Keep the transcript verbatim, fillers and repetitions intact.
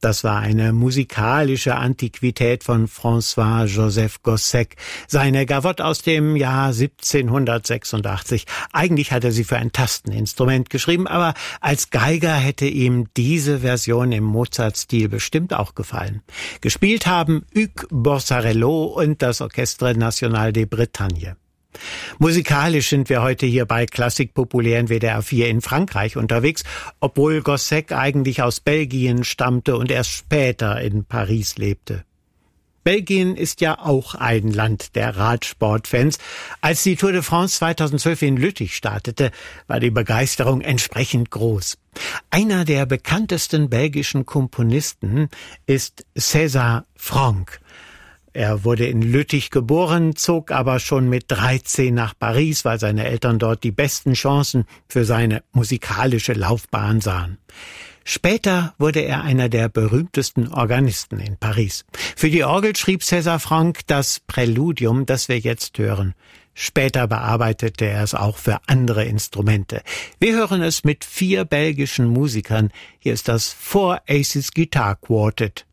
Das war eine musikalische Antiquität von François-Joseph Gossec, seine Gavotte aus dem Jahr siebzehnhundertsechsundachtzig. Eigentlich hat er sie für ein Tasteninstrument geschrieben, aber als Geiger hätte ihm diese Version im Mozart-Stil bestimmt auch gefallen. Gespielt haben Hugues Borsarello und das Orchestre National de Bretagne. Musikalisch sind wir heute hier bei Klassik Populär in W D R vier in Frankreich unterwegs, obwohl Gossec eigentlich aus Belgien stammte und erst später in Paris lebte. Belgien ist ja auch ein Land der Radsportfans. Als die Tour de France zweitausendzwölf in Lüttich startete, war die Begeisterung entsprechend groß. Einer der bekanntesten belgischen Komponisten ist César Franck. Er wurde in Lüttich geboren, zog aber schon mit dreizehn nach Paris, weil seine Eltern dort die besten Chancen für seine musikalische Laufbahn sahen. Später wurde er einer der berühmtesten Organisten in Paris. Für die Orgel schrieb César Franck das Präludium, das wir jetzt hören. Später bearbeitete er es auch für andere Instrumente. Wir hören es mit vier belgischen Musikern. Hier ist das Four Aces Guitar Quartet.